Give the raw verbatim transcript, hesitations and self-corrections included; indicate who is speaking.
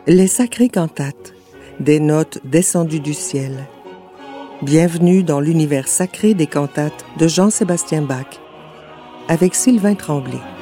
Speaker 1: Les sacrées cantates, des notes descendues du ciel. Bienvenue dans l'univers sacré des cantates de Jean-Sébastien Bach, avec Sylvain Tremblay.